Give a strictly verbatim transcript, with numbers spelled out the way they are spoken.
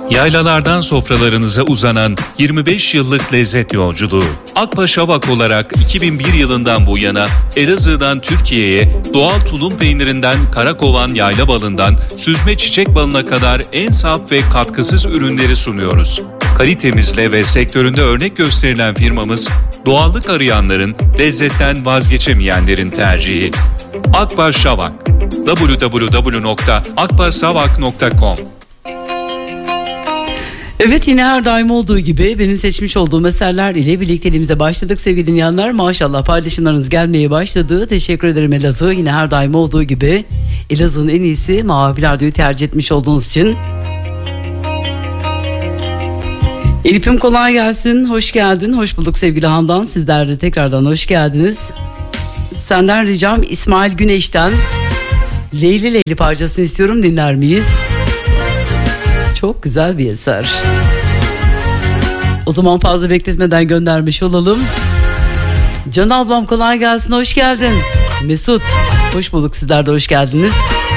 Yaylalardan sofralarınıza uzanan yirmi beş yıllık lezzet yolculuğu. Akbaş Avak olarak iki bin bir yılından bu yana Elazığ'dan Türkiye'ye doğal tulum peynirinden karakovan yayla balından süzme çiçek balına kadar en saf ve katkısız ürünleri sunuyoruz. Kalitemizle ve sektöründe örnek gösterilen firmamız, doğallık arayanların, lezzetten vazgeçemeyenlerin tercihi. Akbaş Avak. double-u double-u double-u nokta akbaşavak nokta com. Evet, yine her daim olduğu gibi benim seçmiş olduğum eserler ile birlikteliğimize başladık sevgili dinleyenler. Maşallah paylaşımlarınız gelmeye başladı. Teşekkür ederim Elazığ. Yine her daim olduğu gibi Elazığ'ın en iyisi Mavi Radyo'yu tercih etmiş olduğunuz için. Elif'im kolay gelsin. Hoş geldin. Hoş bulduk sevgili Handan. Sizler de tekrardan hoş geldiniz. Senden ricam İsmail Güneş'ten Leyli Leyli parçasını istiyorum. Dinler miyiz? Çok güzel bir eser. O zaman fazla bekletmeden göndermiş olalım. Can ablam kolay gelsin, hoş geldin. Mesut, hoş bulduk, sizler de hoş geldiniz.